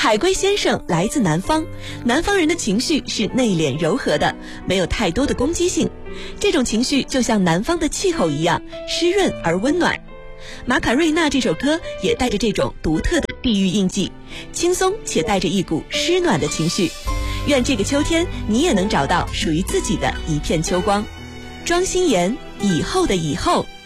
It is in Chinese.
海龟先生来自南方，南方人的情绪是内敛柔和的，没有太多的攻击性。这种情绪就像南方的气候一样，湿润而温暖。马卡瑞娜这首歌也带着这种独特的地域印记，轻松且带着一股湿暖的情绪。愿这个秋天你也能找到属于自己的一片秋光。庄心妍，以后的以后。